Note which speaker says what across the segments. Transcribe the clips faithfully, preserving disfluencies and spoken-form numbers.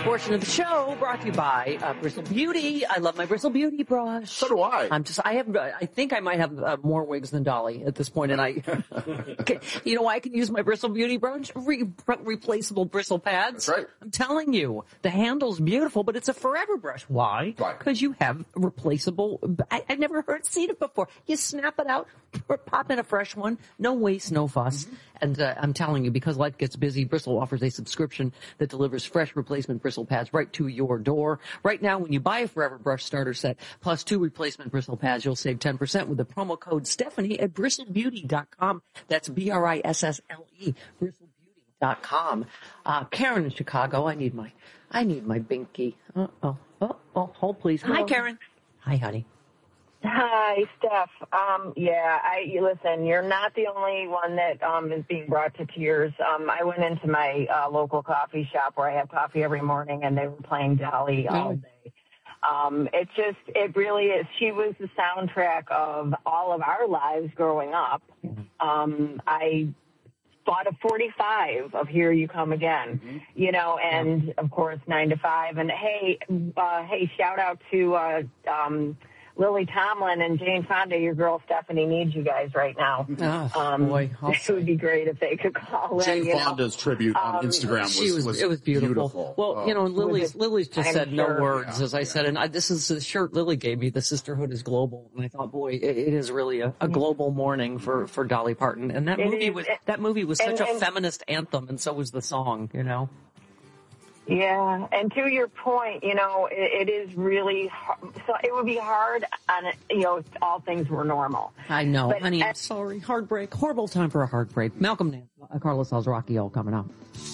Speaker 1: portion of the show brought to you by uh, Bristle Beauty. I love my Bristle Beauty brush.
Speaker 2: So do I.
Speaker 1: I'm just, I have, I think I might have uh, more wigs than Dolly at this point, and I, okay, you know why I can use my Bristle Beauty brush? Re- replaceable bristle pads.
Speaker 2: That's right.
Speaker 1: I'm telling you, the handle's beautiful, but it's a forever brush. Why?
Speaker 2: Why?
Speaker 1: Because you have replaceable, I, I've never heard, seen it before. You snap it out, pop in a fresh one, no waste, no fuss. Mm-hmm. And uh, I'm telling you, because life gets busy, Bristle offers a subscription that delivers fresh replacement bristle pads right to your door. Right now, when you buy a Forever Brush starter set plus two replacement bristle pads, you'll save ten percent with the promo code Stephanie at bristle beauty dot com. That's B R I S S L E, bristle beauty dot com. Uh, Karen in Chicago, I need my, I need my binky. Uh-oh. Uh-oh. Hold, please. Hi, Karen. Hi, honey.
Speaker 3: Hi, Steph. Um, yeah, I listen. You're not the only one that um, is being brought to tears. Um, I went into my uh, local coffee shop where I have coffee every morning, and they were playing Dolly all day. Um, it just, it really is. She was the soundtrack of all of our lives growing up. Um, I bought a forty-five of Here You Come Again, mm-hmm. you know, and of course nine to five. And hey, uh, hey, shout out to. Uh, um, Lily Tomlin and Jane Fonda, your girl Stephanie, needs you guys right now.
Speaker 1: Oh,
Speaker 3: um,
Speaker 1: boy.
Speaker 3: It would be great if they could call
Speaker 2: Jane
Speaker 3: in. Jane
Speaker 2: Fonda's know. tribute on um, Instagram was,
Speaker 1: she was,
Speaker 2: was
Speaker 1: it was beautiful.
Speaker 2: beautiful.
Speaker 1: Well,
Speaker 2: oh.
Speaker 1: you know, Lily's, Lily's just
Speaker 3: I'm
Speaker 1: said
Speaker 3: sure.
Speaker 1: no words,
Speaker 2: yeah,
Speaker 1: as I
Speaker 2: yeah.
Speaker 1: said, and I, this is the shirt Lily gave me, The Sisterhood is Global, and I thought, boy, it, it is really a, a global morning for, for Dolly Parton, and that
Speaker 3: it
Speaker 1: movie
Speaker 3: is.
Speaker 1: was, that movie was
Speaker 3: and,
Speaker 1: such
Speaker 3: and,
Speaker 1: a feminist anthem, and so was the song, you know?
Speaker 3: Yeah, and to your point, you know, it, it is really, so it would be hard on, you know, if all things were normal.
Speaker 1: I know,
Speaker 3: but,
Speaker 1: honey, I'm sorry. Heartbreak, horrible time for a heartbreak. Malcolm Nance, uh, Carlos Alzraqui, coming up.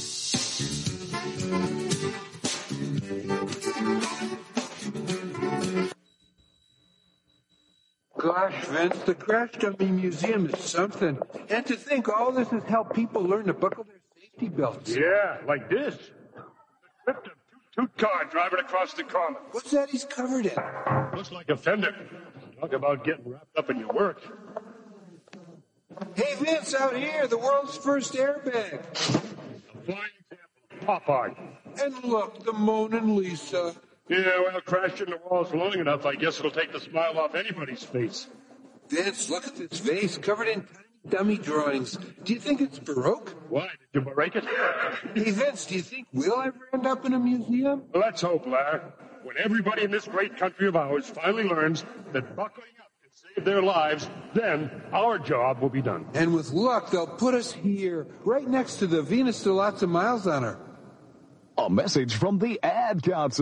Speaker 4: Gosh, Vince, the Crash Dummy Museum is something. And to think all this has helped people learn to buckle their safety belts.
Speaker 5: Yeah, like this. The Krypton toot car driving across the common.
Speaker 4: What's that he's covered in?
Speaker 5: Looks like a fender. Talk about getting wrapped up in your work.
Speaker 4: Hey, Vince, out here, the world's first airbag.
Speaker 5: A fine example of pop art.
Speaker 4: And look, the Mona Lisa.
Speaker 5: Yeah, well, crashed into walls long enough, I guess it'll take the smile off anybody's face.
Speaker 4: Vince, look at this vase covered in tiny dummy drawings. Do you think it's Baroque?
Speaker 5: Why? Did you break it?
Speaker 4: Hey, Vince, do you think we'll ever end up in a museum?
Speaker 5: Let's hope, Larry. When everybody in this great country of ours finally learns that buckling up can save their lives, then our job will be done.
Speaker 4: And with luck, they'll put us here, right next to the Venus de Lots of Miles on her.
Speaker 6: A message from the Ad Council.